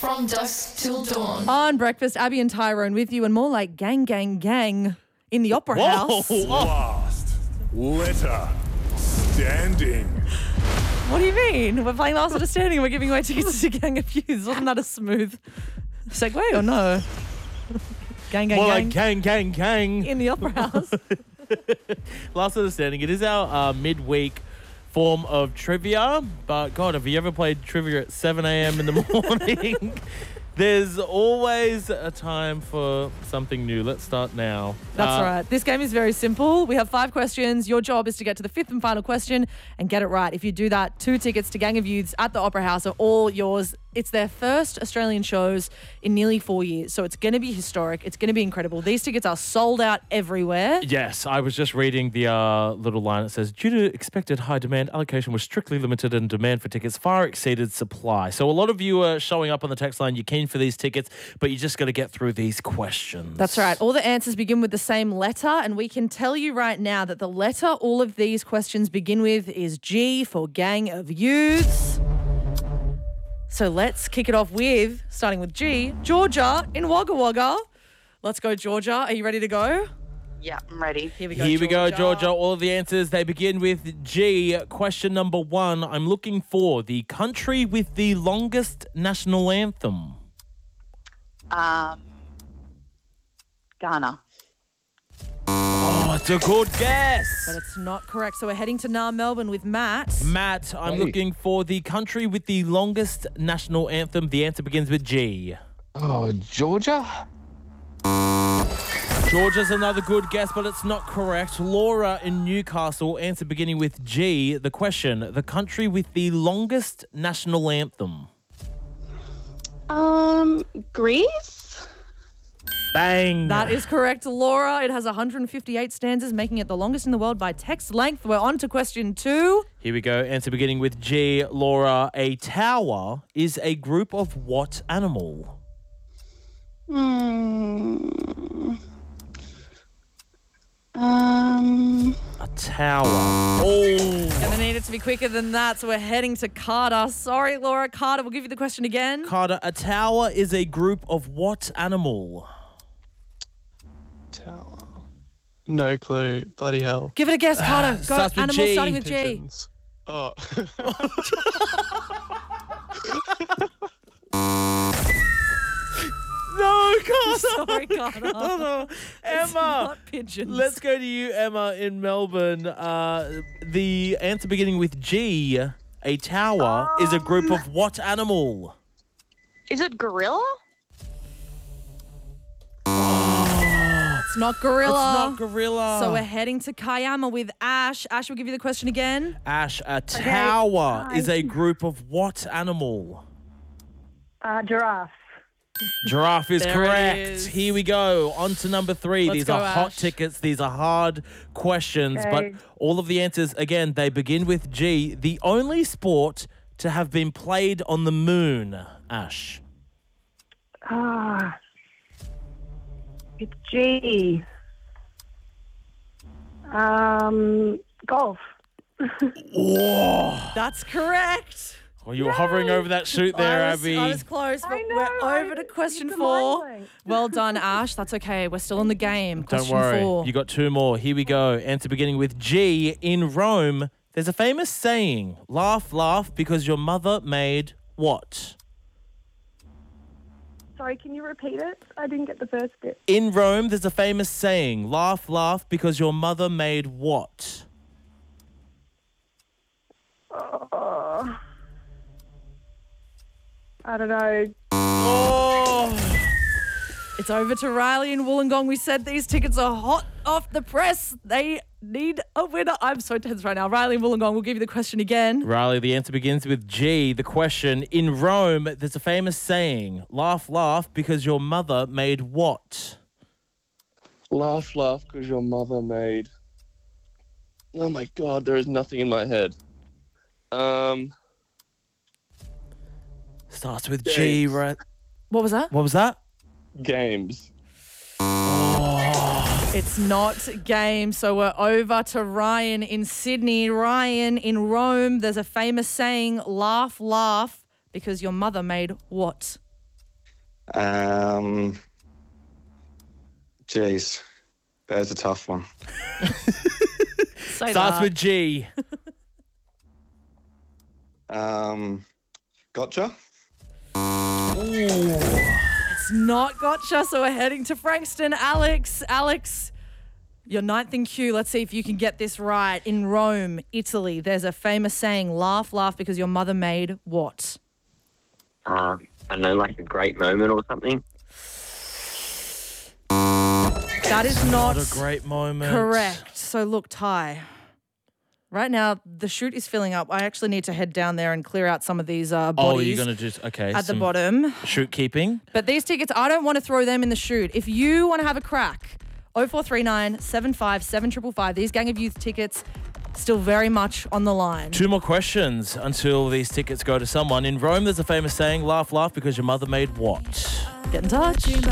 From dusk till dawn. On breakfast, Abby and Tyrone with you, and more like gang, gang, gang in the Opera House. Last letter standing. What do you mean? We're playing Last Letter Standing and we're giving away tickets to Gang of Youths. Wasn't that a smooth segue or no? Gang, gang, More gang. like gang, gang, gang. In the Opera House. Last understanding. It is our midweek form of trivia. But, God, have you ever played trivia at 7 a.m. in the morning? There's always a time for something new. Let's start now. That's right. This game is very simple. We have 5 questions. Your job is to get to the 5th and final question and get it right. If you do that, 2 tickets to Gang of Youths at the Opera House are all yours. It's their first Australian shows in nearly 4 years, so it's going to be historic. It's going to be incredible. These tickets are sold out everywhere. Yes, I was just reading the little line. It says, due to expected high demand, allocation was strictly limited and demand for tickets far exceeded supply. So a lot of you are showing up on the text line. You're keen for these tickets, but you just got to get through these questions. That's right. All the answers begin with the same letter, and we can tell you right now that the letter all of these questions begin with is G for Gang of Youths. So let's kick it off with, starting with G, Georgia in Wagga Wagga. Let's go, Georgia. Are you ready to go? Yeah, I'm ready. Here we go, Here we go, Georgia. All of the answers, they begin with G. Question number 1. I'm looking for the country with the longest national anthem. Ghana. Oh, it's a good guess. But it's not correct. So we're heading to Melbourne with Matt. Matt, I'm looking for the country with the longest national anthem. The answer begins with G. Oh, Georgia? Georgia's another good guess, but it's not correct. Laura in Newcastle, answer beginning with G. The question, the country with the longest national anthem. Greece? Bang. That is correct, Laura. It has 158 stanzas, making it the longest in the world by text length. We're on to question 2. Here we go. Answer beginning with G. Laura, a tower is a group of what animal? A tower. Oh. Gonna need it to be quicker than that, so we're heading to Carter. Sorry, Laura. Carter, we'll give you the question again. Carter, a tower is a group of what animal? Tower. No clue. Bloody hell. Give it a guess, Carter. Go. starts with Animal G. starting with G. Pigeons. Oh. No, Carter. Sorry, Carter. Carter. It's Emma. not pigeons. Let's go to you, Emma, in Melbourne. The answer beginning with G, a tower, is a group of what animal? Is it gorilla? It's not gorilla. It's not gorilla. So we're heading to Kiama with Ash. Ash, we'll give you the question again. Ash, a tower is a group of what animal? Giraffe. Giraffe is There it correct. is. Here we go. On to number 3. Let's These go, are hot Ash. tickets. These are hard questions. Okay. But all of the answers, again, they begin with G. The only sport to have been played on the moon, Ash. It's G. Golf. That's correct. Well, you were hovering over that shoot there, Abby. I was close, but I know, we're over to question it's a 4. mind blank. Well done, Ash. That's okay. We're still in the game. Don't Question worry. 4. You got 2 more. Here we go. Answer beginning with G. In Rome, there's a famous saying, laugh, laugh, because your mother made what? Sorry, can you repeat it? I didn't get the first bit. In Rome, there's a famous saying, laugh, laugh, because your mother made what? I don't know. Oh! It's over to Riley and Wollongong. We said these tickets are hot off the press. They need a winner. I'm so tense right now. Riley and Wollongong, we'll give you the question again. Riley, the answer begins with G. The question, in Rome, there's a famous saying, laugh, laugh, because your mother made what? Laugh, laugh, because your mother made... Oh my God, there is nothing in my head. Starts with G, right? What was that? What was that? Games. It's not game, so we're over to Ryan in Sydney. Ryan, in Rome, there's a famous saying, laugh, laugh, because your mother made what? Jeez. There's a tough one. Say Starts that. with G. Gotcha. It's not gotcha, so we're heading to Frankston. Alex, your ninth in queue. Let's see if you can get this right. In Rome, Italy, there's a famous saying, laugh, laugh because your mother made what? I don't know, like a great moment or something. That is not What a great moment. correct. So look, Ty, right now the chute is filling up. I actually need to head down there and clear out some of these bodies Oh, you're going to just, okay. at the some bottom. Shoot keeping. But these tickets, I don't want to throw them in the chute. If you want to have a crack, 0439 75 7555. These Gang of Youth tickets still very much on the line. 2 more questions until these tickets go to someone. In Rome, there's a famous saying, laugh, laugh because your mother made what? Get in touch.